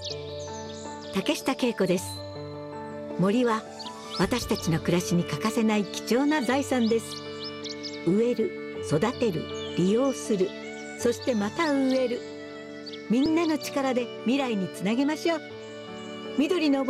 竹下恵子です。森は私たちの暮らしに欠かせない貴重な財産です。植える、育てる、利用する、そしてまた植える。みんなの力で未来につなげましょう。緑の